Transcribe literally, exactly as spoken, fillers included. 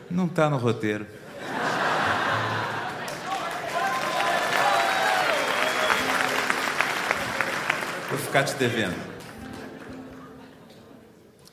Não tá no roteiro. Vou ficar te devendo.